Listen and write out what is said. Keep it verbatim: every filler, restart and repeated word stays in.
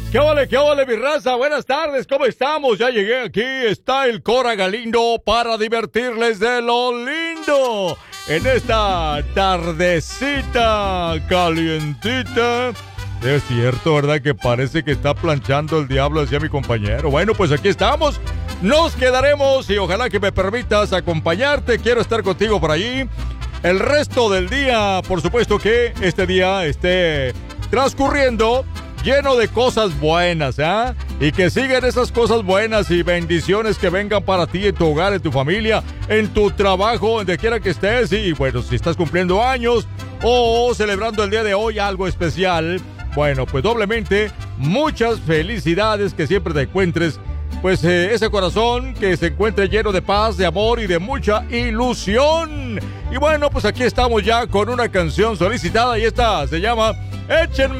¿Qué vale, qué vale, mi raza? Buenas tardes, ¿cómo estamos? Ya llegué aquí, está el Cora Galindo para divertirles de lo lindo. En esta tardecita calientita. Es cierto, ¿verdad? Que parece que está planchando el diablo, decía mi compañero. Bueno, pues aquí estamos. Nos quedaremos y ojalá que me permitas acompañarte. Quiero estar contigo por allí. El resto del día, por supuesto que este día esté transcurriendo lleno de cosas buenas, ¿ah? ¿eh? Y que sigan esas cosas buenas y bendiciones que vengan para ti en tu hogar, en tu familia, en tu trabajo, donde quiera que estés. Y bueno, si estás cumpliendo años o celebrando el día de hoy algo especial, bueno, pues doblemente muchas felicidades, que siempre te encuentres pues eh, ese corazón que se encuentre lleno de paz, de amor y de mucha ilusión. Y bueno, pues aquí estamos ya con una canción solicitada y esta se llama Échenme